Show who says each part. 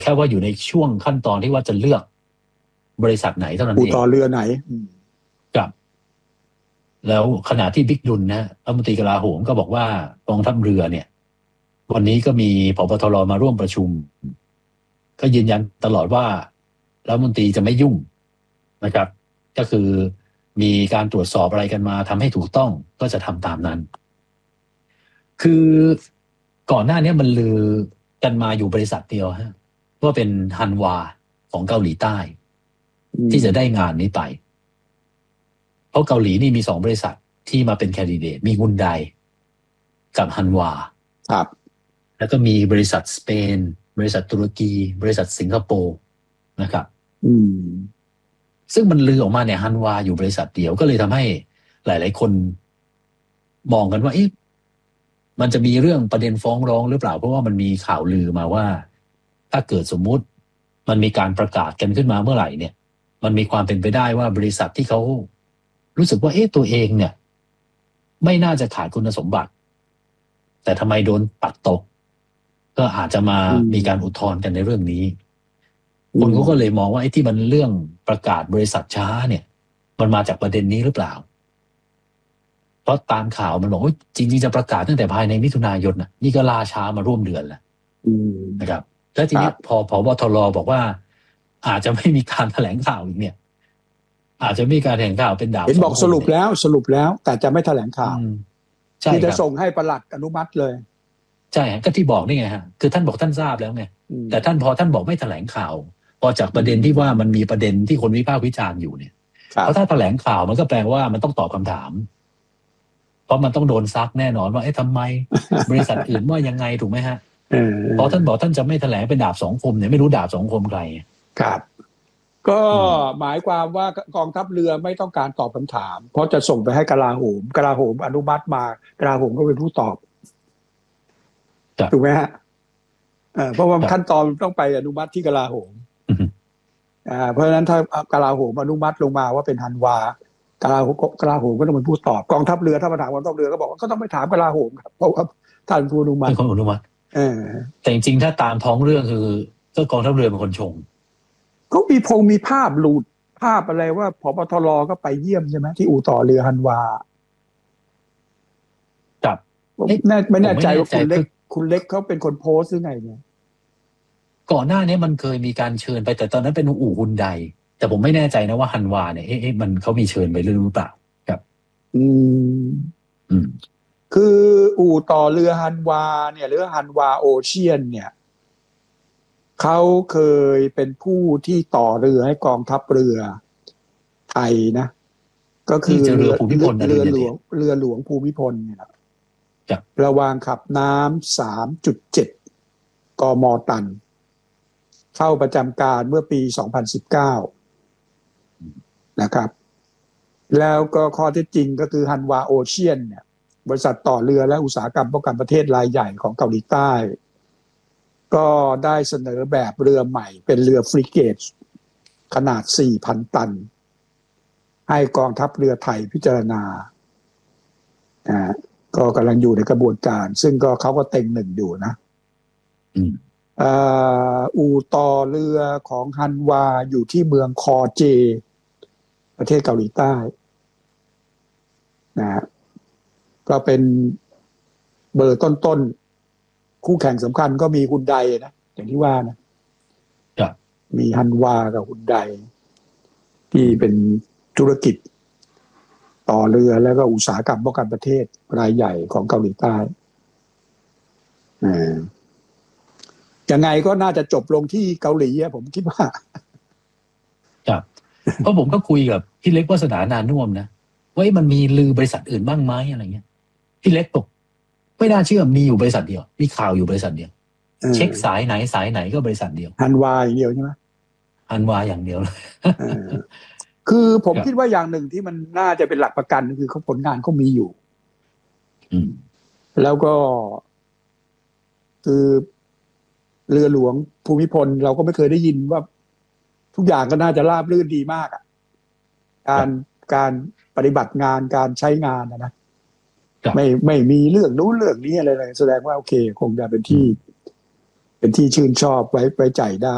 Speaker 1: แค่ว่าอยู่ในช่วงขั้นตอนที่ว่าจะเลือกบริษัทไหนเท่านั้นเอง
Speaker 2: ต่อเรือไหน
Speaker 1: กับแล้วขณะที่บิ๊กดุลนะรัฐมนตรีกลาโหมก็บอกว่ากองทัพเรือเนี่ยวันนี้ก็มีผบ.ทร.มาร่วมประชุมก็ยืนยันตลอดว่ารัฐมนตรีจะไม่ยุ่งนะครับก็คือมีการตรวจสอบอะไรกันมาทำให้ถูกต้องก็จะทำตามนั้นคือก่อนหน้านี้มันลือกันมาอยู่บริษัทเดียวฮะว่าเป็นฮันวาของเกาหลีใต้ที่จะได้งานนี้ไปเพราะเกาหลีนี่มี2 บริษัทที่มาเป็นแคนดิเดตมีฮุนไดกับฮันวา
Speaker 2: ครับ
Speaker 1: แล้วก็มีบริษัทสเปนบริษัทตุรกีบริษัทสิงคโปร์นะครับซึ่งมันลือออกมาเนี่ยฮันวาอยู่บริษัทเดียวก็เลยทำให้หลายๆคนมองกันว่ามันจะมีเรื่องประเด็นฟ้องร้องหรือเปล่าเพราะว่ามันมีข่าวลือมาว่าถ้าเกิดสมมุติมันมีการประกาศกันขึ้นมาเมื่อไหร่เนี่ยมันมีความเป็นไปได้ว่าบริษัทที่เขารู้สึกว่าตัวเองเนี่ยไม่น่าจะขาดคุณสมบัติแต่ทำไมโดนปัดตกก็อาจจะมามีการอุทธรณ์กันในเรื่องนี้คนเขาก็เลยมองว่าที่มันเรื่องประกาศบริษัทช้าเนี่ยมันมาจากประเด็นนี้หรือเปล่าเพราะตามข่าวมันบอกว่าจริงๆจะประกาศตั้งแต่ภายในมิถุนายนนี่ก็ล่าช้ามาร่วมเดือนแล้วนะครับแล้วทีนี้พอผบ.ทร.บอกว่าอาจจะไม่มีการแถลงข่าวอีกเนี่ยอาจจะมีการแถลงข่าวเป็นดาบ
Speaker 2: เห็นบอกสรุปแล้วแต่จะไม่แถลงข่าวที่จะส่งให้ปลัดอนุมัติเลย
Speaker 1: ใช่ก็ที่บอกนี่ไงฮะคือท่านบอกท่านทราบแล้วไงแต่ท่านบอกไม่แถลงข่าวพอจากประเด็นที่ว่ามันมีประเด็นที่คนวิพากษ์วิจารณ์อยู่เนี่ยเพราะถ้าแถลงข่าวมันก็แปลว่ามันต้องตอบคำถามเพราะมันต้องโดนซักแน่นอนว่าทำไมบริษัทอื่นว่ายังไงถูกไหมฮะพอท่านบอกท่านจะไม่แถลงเป็นดาบสองคมเนี่ยไม่รู้ดาบสองคมใคร
Speaker 2: ครับก็หมายความว่ากองทัพเรือไม่ต้องการตอบคำถามเพราะจะส่งไปให้กลาโหมอนุมัติมากลาโหมก็เป็นผู้ตอบถูกไหมฮะเพราะว่าขั้นตอนต้องไปอนุมัติที่กลาโหมเพราะฉะนั้นถ้ากลาโหมอนุมัติลงมาว่าเป็นฮันวากลาโหมก็ต้องเป็นผู้ตอบกองทัพเรือถ้ามาถามกองทัพเรือก็บอกว่าก็ต้องไปถามกลาโหมครับเพราะว่าท่านผู้อนุมัติ
Speaker 1: เป็นคนอนุมัติแต่จริงๆถ้าตามท้องเรื่องคือก็กองทัพเรือเป็นคนชง
Speaker 2: เขามีภาพหลุดภาพอะไรว่าผบ.ทร.ก็ไปเยี่ยมใช่ไหมที่อู่ต่อเรือฮันวา
Speaker 1: จับ
Speaker 2: ไม่แน่ใจว่าคุณเล็กเขาเป็นคนโพสต์หรือไงเนี่ย
Speaker 1: ก่อนหน้านี้มันเคยมีการเชิญไปแต่ตอนนั้นเป็นอู่ฮุนไดแต่ผมไม่แน่ใจนะว่าฮันวาเนี่ยมันเขามีเชิญไปหรือเปล่าครับ
Speaker 2: คืออู่ต่อเรือฮันวาเนี่ยหรือฮันวาโอเชียนเนี่ยเขาเคยเป็นผู้ที่ต่อเรือให้กองทัพเรือไทยนะก็คือ
Speaker 1: เรือภูมิพล
Speaker 2: เรือหลวงภูมิพลเนี่ยระวางขับน้ำ 3.7 กม.ตันเข้าประจำการเมื่อปี 2019 นะครับแล้วก็ข้อเท็จจริงก็คือฮันวาโอเชียนเนี่ยบริษัทต่อเรือและอุตสาหกรรมป้องกันประเทศรายใหญ่ของเกาหลีใต้ก็ได้เสนอแบบเรือใหม่เป็นเรือฟริเกตขนาด 4,000 ตันให้กองทัพเรือไทยพิจารณาก็กำลังอยู่ในกระบวนการซึ่งก็เขาก็เต็งหนึ่งอยู่นะอู่ต่อเรือของฮันวาอยู่ที่เมืองคอเจประเทศเกาหลีใต้นะก็เป็นเบอร์ต้นคู่แข่งสำคัญก็มีฮุนไดนะอย่างที่ว่านะมีฮันวากับฮุนไดที่เป็นธุรกิจต่อเรือแล้วก็อุตสาหกรรมป้องกันประเทศรายใหญ่ของเกาหลีใต้ยังไงก็น่าจะจบลงที่เกาหลีผมคิดว่า
Speaker 1: ครับเพราะผมก็คุยกับพี่เล็กวาสนานานุ่วมนะว่ามันมีลือบริษัทอื่นบ้างไหมอะไรเงี้ยพี่เล็กบอกไม่น่าเชื่อมีอยู่บริษัทเดียวมีข่าวอยู่บริษัทเดียวเช็คสายไหนก็บริษัทเดียว
Speaker 2: ฮันวาอย่างเดียวใช่ไหม
Speaker 1: ฮันวาอย่างเดียวเลย
Speaker 2: คือผมคิดว่าอย่างหนึ่งที่มันน่าจะเป็นหลักประกันคือเขาผลงานเขามีอยู่แล้วก็คือเรือหลวงภูมิพลเราก็ไม่เคยได้ยินว่าทุกอย่างก็น่าจะราบรื่นดีมากการปฏิบัติงานการใช้งานนะไม่มีเรื่องนู้นเรื่องนี้อะไรเลยแสดงว่าโอเคคงจะเป็นที่ชื่นชอบไว้ใจได้